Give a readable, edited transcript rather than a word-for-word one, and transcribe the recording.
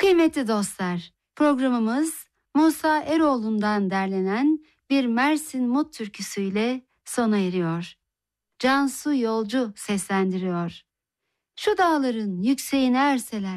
Kıymetli dostlar, programımız Musa Eroğlu'ndan derlenen bir Mersin Mut türküsüyle sona eriyor. Cansu Yolcu seslendiriyor. Şu dağların yükseğine erseler,